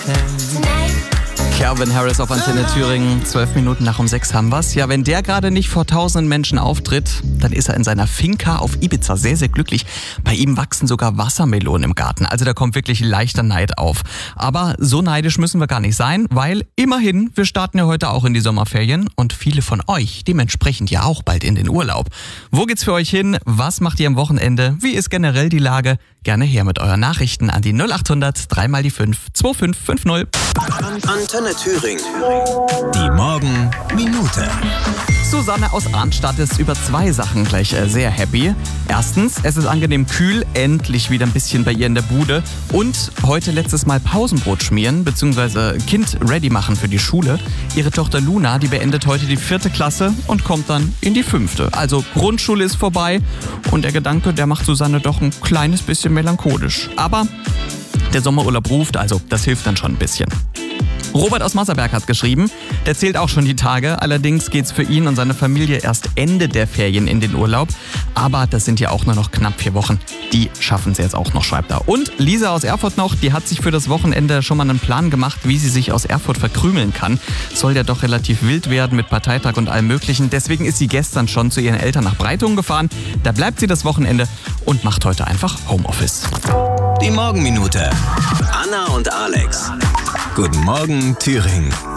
Calvin Harris auf Antenne Thüringen, 12 Minuten nach um 6 haben wir's. Ja, wenn der gerade nicht vor tausenden Menschen auftritt, dann ist er in seiner Finca auf Ibiza sehr, sehr glücklich. Bei ihm wachsen sogar Wassermelonen im Garten, also da kommt wirklich leichter Neid auf. Aber so neidisch müssen wir gar nicht sein, weil immerhin, wir starten ja heute auch in die Sommerferien und viele von euch dementsprechend ja auch bald in den Urlaub. Wo geht's für euch hin? Was macht ihr am Wochenende? Wie ist generell die Lage? Gerne her mit euren Nachrichten an die 0800 3 mal die 5 2550. Antenne Thüringen. Die Morgenminute. Susanne aus Arnstadt ist über 2 Sachen gleich sehr happy. Erstens, es ist angenehm kühl, endlich wieder ein bisschen bei ihr in der Bude. Und heute letztes Mal Pausenbrot schmieren bzw. Kind ready machen für die Schule. Ihre Tochter Luna, die beendet heute die 4. Klasse und kommt dann in die 5. Also Grundschule ist vorbei und der Gedanke, der macht Susanne doch ein kleines bisschen melancholisch. Aber der Sommerurlaub ruft, also das hilft dann schon ein bisschen. Robert aus Masserberg hat geschrieben, der zählt auch schon die Tage, allerdings geht's für ihn und seine Familie erst Ende der Ferien in den Urlaub, aber das sind ja auch nur noch knapp 4 Wochen, die schaffen sie jetzt auch noch, schreibt er. Und Lisa aus Erfurt noch, die hat sich für das Wochenende schon mal einen Plan gemacht, wie sie sich aus Erfurt verkrümeln kann. Soll ja doch relativ wild werden mit Parteitag und allem möglichen, deswegen ist sie gestern schon zu ihren Eltern nach Breitungen gefahren, da bleibt sie das Wochenende und macht heute einfach Homeoffice. Die Morgenminute. Anna und Alex. Guten Morgen, Thüringen.